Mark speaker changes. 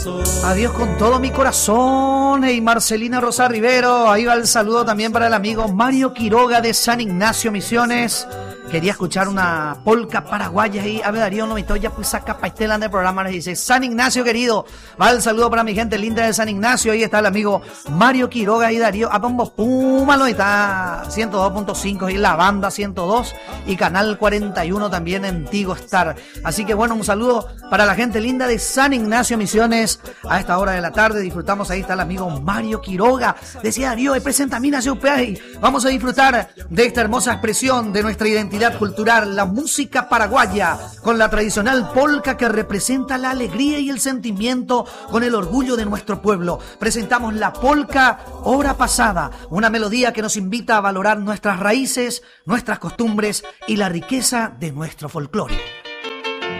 Speaker 1: Adiós con todo mi corazón. Y Marcelina Rosa Rivero, ahí va el saludo también para el amigo Mario Quiroga de San Ignacio Misiones. Quería escuchar una polca paraguaya ahí. A ver, Darío, no me estoy ya pues saca paistela en el programa. Les dice San Ignacio, querido. Va el saludo para mi gente linda de San Ignacio. Ahí está el amigo Mario Quiroga y Darío. A Pombo Puma, lo está 102.5 y la banda 102 y canal 41 también en Tigo Star. Así que bueno, un saludo para la gente linda de San Ignacio Misiones. A esta hora de la tarde disfrutamos. Ahí está el amigo Mario Quiroga. Decía Darío, presenta Minas Geopay. Vamos a disfrutar de esta hermosa expresión de nuestra identidad cultural, la música paraguaya, con la tradicional polca que representa la alegría y el sentimiento con el orgullo de nuestro pueblo. Presentamos la polca Hora Pasada, una melodía que nos invita a valorar nuestras raíces, nuestras costumbres y la riqueza de nuestro folclore.